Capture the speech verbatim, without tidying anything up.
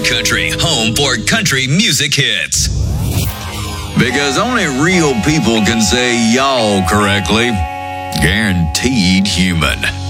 Country, home for country music hits. Because only real people can say y'all correctly. Guaranteed human.